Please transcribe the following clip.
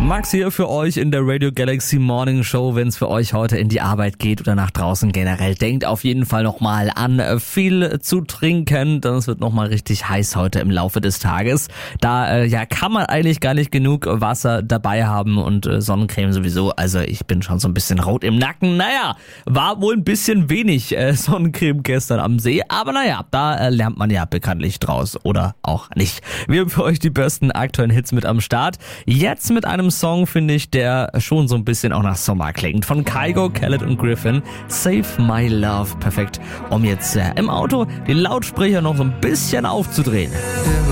Max hier für euch in der Radio Galaxy Morning Show. Wenn es für euch heute in die Arbeit geht oder nach draußen generell, denkt auf jeden Fall nochmal an viel zu trinken, denn es wird nochmal richtig heiß heute im Laufe des Tages. Da kann man eigentlich gar nicht genug Wasser dabei haben und Sonnencreme sowieso. Also ich bin schon so ein bisschen rot im Nacken. Naja, war wohl ein bisschen wenig Sonnencreme gestern am See, aber naja, da lernt man ja bekanntlich draus oder auch nicht. Wir haben für euch die besten aktuellen Hits mit am Start. Jetzt mit einem Song, finde ich, der schon so ein bisschen auch nach Sommer klingt. Von Kygo, Khaled und Griffin. Save My Love. Perfekt, um jetzt im Auto den Lautsprecher noch so ein bisschen aufzudrehen.